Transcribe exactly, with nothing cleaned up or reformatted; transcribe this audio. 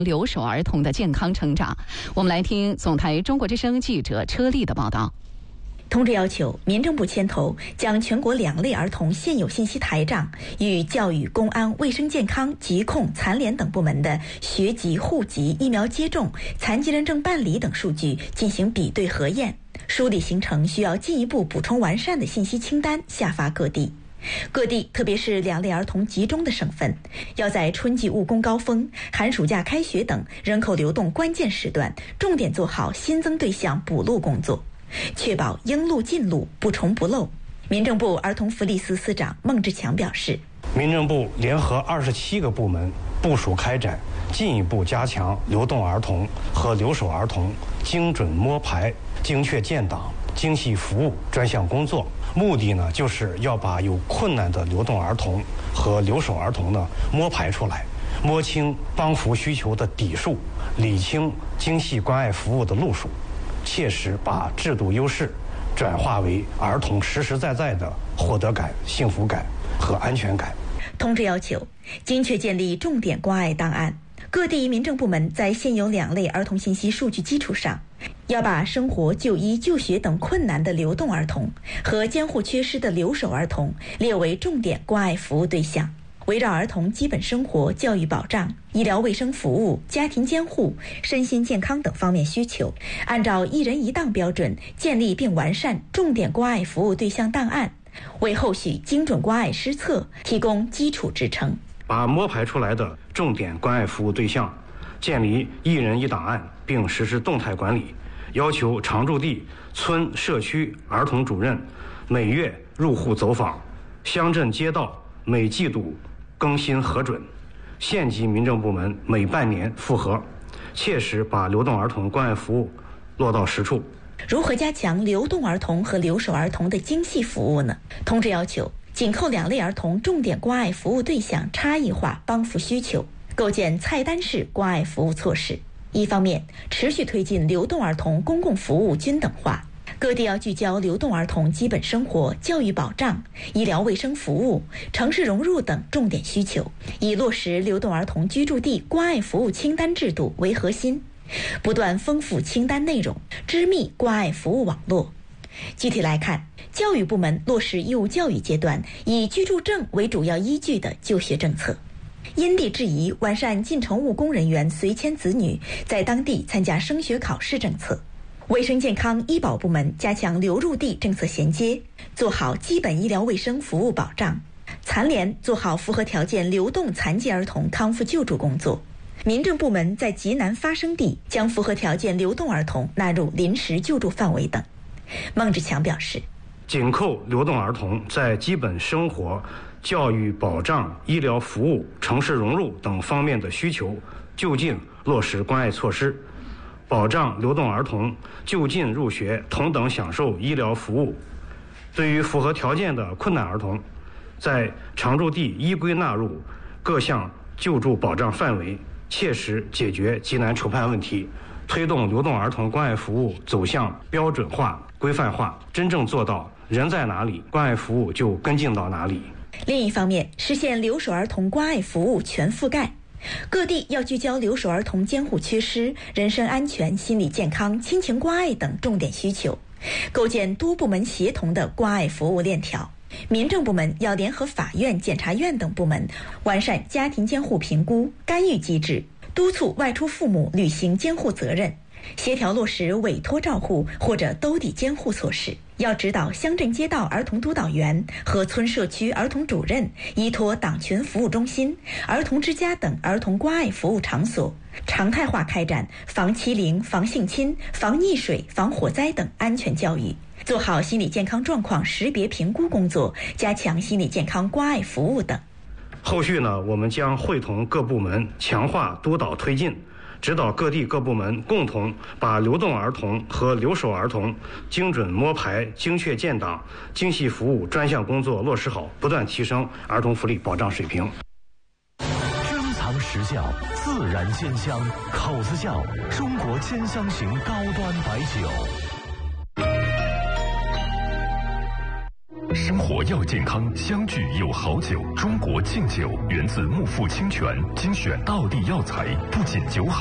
留守儿童的健康成长。我们来听总台中国之声记者车丽的报道。 通知要求，民政部牵头将全国两类儿童现有信息台账与教育、公安、卫生健康、疾控、残联等部门的学籍、户籍、疫苗接种、残疾人证办理等数据进行比对核验，梳理形成需要进一步补充完善的信息清单，下发各地。各地，特别是两类儿童集中的省份，要在春季务工高峰、寒暑假开学等人口流动关键时段，重点做好新增对象补录工作，确保应录尽录，不重不漏。民政部儿童福利司司长孟志强表示， 民政部联合二十七个部门部署开展进一步加强流动儿童和留守儿童精准摸排、精确建档、精细服务专项工作，目的呢就是要把有困难的流动儿童和留守儿童呢摸排出来，摸清帮扶需求的底数，理清精细关爱服务的路数，切实把制度优势转化为儿童实实在在的获得感、幸福感和安全感。 通知要求，精确建立重点关爱档案。各地民政部门在现有两类儿童信息数据基础上，要把生活、就医、就学等困难的流动儿童和监护缺失的留守儿童列为重点关爱服务对象，围绕儿童基本生活、教育保障、医疗卫生服务、家庭监护、身心健康等方面需求，按照一人一档标准建立并完善重点关爱服务对象档案，为后续精准关爱施策提供基础支撑。 把摸排出来的重点关爱服务对象建立一人一档案，并实施动态管理，要求常住地村社区儿童主任每月入户走访，乡镇街道每季度更新核准，县级民政部门每半年复核，切实把流动儿童关爱服务落到实处。 如何加强流动儿童和留守儿童的精细服务呢？通知要求，紧扣两类儿童重点关爱服务对象差异化帮扶需求，构建菜单式关爱服务措施。一方面，持续推进流动儿童公共服务均等化，各地要聚焦流动儿童基本生活、教育保障、医疗卫生服务、城市融入等重点需求，以落实流动儿童居住地关爱服务清单制度为核心，不断丰富清单内容，织密关爱服务网络。具体来看，教育部门落实义务教育阶段以居住证为主要依据的就学政策，因地制宜完善进城务工人员随迁子女在当地参加升学考试政策。卫生健康医保部门加强流入地政策衔接，做好基本医疗卫生服务保障。残联做好符合条件流动残疾儿童康复救助工作。民政部门在急难发生地将符合条件流动儿童纳入临时救助范围等。孟志强表示， 紧扣流动儿童在基本生活、教育保障、医疗服务、城市融入等方面的需求，就近落实关爱措施，保障流动儿童就近入学，同等享受医疗服务。对于符合条件的困难儿童，在常住地依规纳入各项救助保障范围，切实解决急难愁盼问题，推动流动儿童关爱服务走向标准化、规范化，真正做到人在哪里，关爱服务就跟进到哪里。 另一方面，实现留守儿童关爱服务全覆盖。各地要聚焦留守儿童监护缺失、人身安全、心理健康、亲情关爱等重点需求，构建多部门协同的关爱服务链条。民政部门要联合法院、检察院等部门，完善家庭监护评估、干预机制，督促外出父母履行监护责任，协调落实委托照护或者兜底监护措施。要指导乡镇街道儿童督导员和村社区儿童主任依托党群服务中心、儿童之家等儿童关爱服务场所，常态化开展防欺凌、防性侵、防溺水、防火灾等安全教育，做好心理健康状况识别评估工作，加强心理健康关爱服务等。 后续呢，我们将会同各部门强化督导推进，指导各地各部门共同把流动儿童和留守儿童精准摸排、精确建档、精细服务专项工作落实好，不断提升儿童福利保障水平。 珍藏实窖，自然鲜香，口子窖，中国兼香型高端白酒。 生活要健康，相聚有好酒。中国敬酒源自木富清泉，精选道地药材，不仅酒好。